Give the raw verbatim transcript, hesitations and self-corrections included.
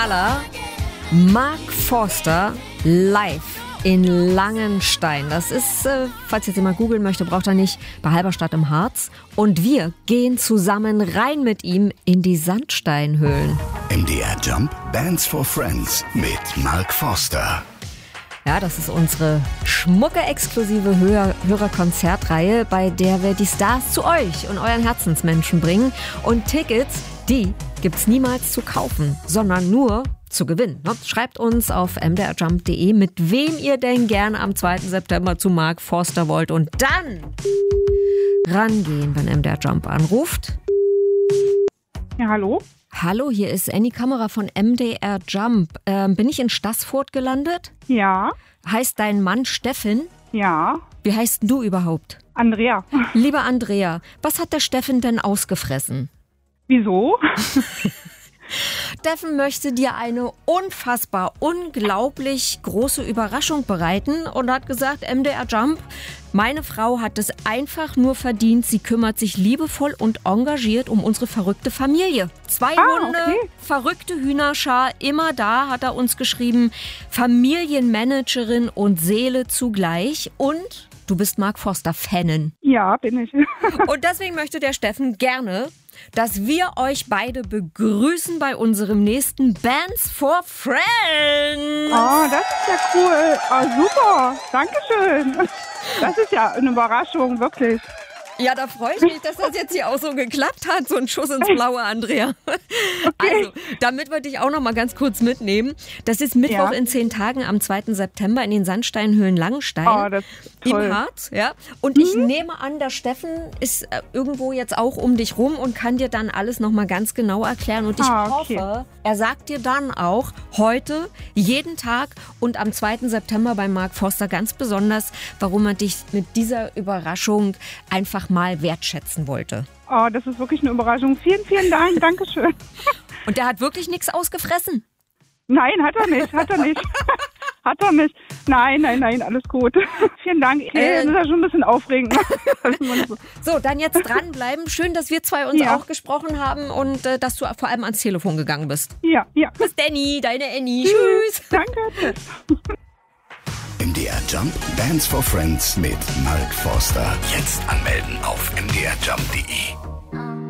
Mark Forster live in Langenstein. Das ist, äh, falls jetzt jemand googeln möchte, braucht er nicht, bei Halberstadt im Harz. Und wir gehen zusammen rein mit ihm in die Sandsteinhöhlen. M D R Jump Bands for Friends mit Mark Forster. Ja, das ist unsere schmucke, exklusive Hör- Hörerkonzertreihe, bei der wir die Stars zu euch und euren Herzensmenschen bringen. Und Tickets, die gibt's niemals zu kaufen, sondern nur zu gewinnen. Schreibt uns auf m d r jump punkt d e, mit wem ihr denn gerne am zweiten September zu Mark Forster wollt. Und dann rangehen, wenn M D R Jump anruft. Ja, hallo? Hallo, hier ist Annie Kammerer von M D R Jump. Ähm, bin ich in Staßfurt gelandet? Ja. Heißt dein Mann Steffen? Ja. Wie heißt denn du überhaupt? Andrea. Lieber Andrea, was hat der Steffen denn ausgefressen? Wieso? Steffen möchte dir eine unfassbar, unglaublich große Überraschung bereiten und hat gesagt, M D R Jump, meine Frau hat es einfach nur verdient. Sie kümmert sich liebevoll und engagiert um unsere verrückte Familie. Zwei Ah, Hunde, okay. verrückte Hühnerschar, immer da, hat er uns geschrieben. Familienmanagerin und Seele zugleich. Und du bist Mark Forster-Fanin. Ja, bin ich. Und deswegen möchte der Steffen gerne, dass wir euch beide begrüßen bei unserem nächsten Bands for Friends. Oh, das ist ja cool. Oh, super. Dankeschön. Das ist ja eine Überraschung, wirklich. Ja, da freue ich mich, dass das jetzt hier auch so geklappt hat. So ein Schuss ins Blaue, Andrea. Okay. Also, damit wir dich auch noch mal ganz kurz mitnehmen. Das ist Mittwoch Ja. in zehn Tagen am zweiten September in den Sandsteinhöhlen Langenstein. Oh, das ist toll. Im Harz, ja. Und ich nehme an, der Steffen ist äh, irgendwo jetzt auch um dich rum und kann dir dann alles noch mal ganz genau erklären. Und ich Ah, okay. hoffe, er sagt dir dann auch heute, jeden Tag und am zweiten September bei Mark Forster ganz besonders, warum er dich mit dieser Überraschung einfach mal wertschätzen wollte. Oh, das ist wirklich eine Überraschung. Vielen, vielen Dank. Dankeschön. Und der hat wirklich nichts ausgefressen. Nein, hat er nicht. Hat er nicht. Hat er nicht. Nein, nein, nein, alles gut. Vielen Dank. Ich Äh. muss ja schon ein bisschen aufregen. So, dann jetzt dranbleiben. Schön, dass wir zwei uns Ja. auch gesprochen haben und äh, dass du vor allem ans Telefon gegangen bist. Ja, ja. Bis Danny, deine Annie. Tschüss. Danke. Tschüss. M D R Jump Bands for Friends mit Mark Forster. Jetzt anmelden auf m d r jump punkt d e.